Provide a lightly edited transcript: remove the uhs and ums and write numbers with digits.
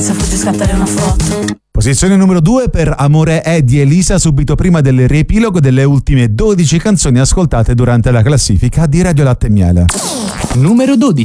Se fuggi scattare una foto. Posizione numero 2 per Amore è di Elisa, subito prima del riepilogo delle ultime 12 canzoni ascoltate durante la classifica di Radio Latte e Miele. Numero 12.